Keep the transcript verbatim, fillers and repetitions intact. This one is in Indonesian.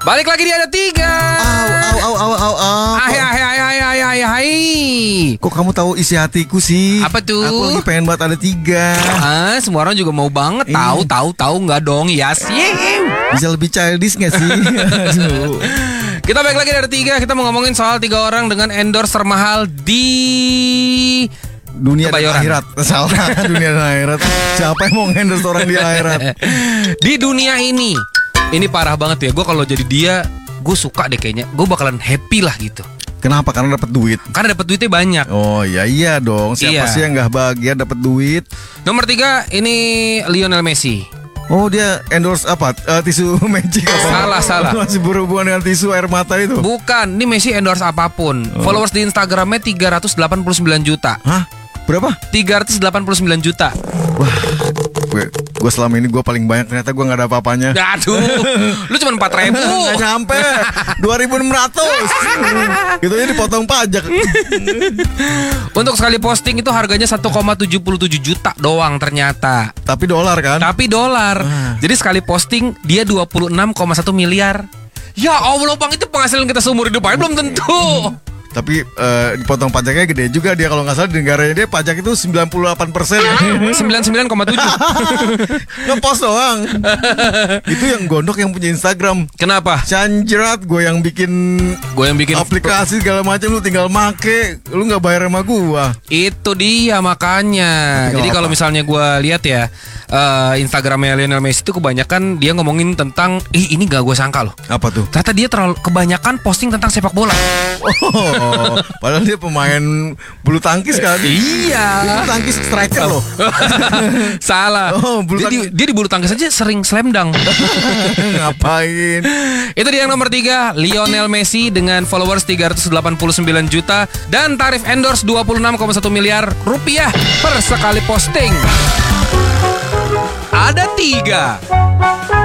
Balik lagi di Ada Tiga. Au, au, au, au, au. Hai, hai, hai, hai, hai, hai, hai. Kok kamu tahu isi hatiku sih? Apa tuh? Aku lagi pengen banget Ada Tiga. Ah, semua orang juga mau banget. Tahu, Iya. tahu, tahu nggak dong? Yes. Bisa lebih childish gak sih? Aduh. Kita balik lagi di Ada Tiga. Kita mau ngomongin soal tiga orang dengan endorse termahal di Dunia dan Kebayoran. akhirat. Salah, dunia dan akhirat. Siapa yang mau ngendorse orang di akhirat? di dunia ini. Ini parah banget ya. Gue kalau jadi dia, gue suka deh kayaknya. Gue bakalan happy lah gitu. Kenapa? Karena dapat duit. Karena dapat duitnya banyak. Oh iya iya dong. Siapa Iya. sih yang nggak bahagia dapat duit? Nomor tiga ini Lionel Messi. Oh dia endorse apa? Eh, tisu magic apa? Salah, salah. Masih berhubungan dengan tisu air mata itu. Bukan, ini Messi endorse apapun. Followers di Instagramnya tiga ratus delapan puluh sembilan juta. Hah? Berapa? tiga ratus delapan puluh sembilan juta. Wah, gue gue selama ini gue paling banyak, ternyata gue nggak ada apa-apanya. Aduh, lu cuma empat ribu. Nggak nyampe dua ribu enam ratus. Itu aja dipotong pajak. Untuk sekali posting itu harganya satu koma tujuh tujuh juta doang ternyata. Tapi dolar kan? Tapi dolar. Ah. Jadi sekali posting dia dua puluh enam koma satu miliar. Ya Allah Bang, itu penghasilan kita seumur hidup aja belum tentu. Tapi eh, dipotong pajaknya gede juga dia, kalau nggak salah di negaranya dia pajak itu sembilan puluh delapan persen. sembilan puluh sembilan koma tujuh. Ngepost doang. Itu yang gondok yang punya Instagram. Kenapa? Canjerat, gue yang bikin Gue yang bikin aplikasi segala macam, lu tinggal make, lu nggak bayar sama gua. Itu dia makanya. Tapi Jadi nggak kalau apa. misalnya gue lihat ya eh, Instagramnya Lionel Messi itu kebanyakan dia ngomongin tentang, ih ini gak gue sangka loh. Apa tuh? Ternyata dia terlalu kebanyakan posting tentang sepak bola. Oh, padahal dia pemain bulu tangkis kan? Iya. Bulu tangkis striker loh. Salah. Oh, bulu dia, di, tangkis. dia di bulu tangkis aja sering slam dunk. Ngapain? Itu dia yang nomor tiga, Lionel Messi dengan followers tiga ratus delapan puluh sembilan juta dan tarif endorse dua puluh enam koma satu miliar rupiah per sekali posting. Ada tiga.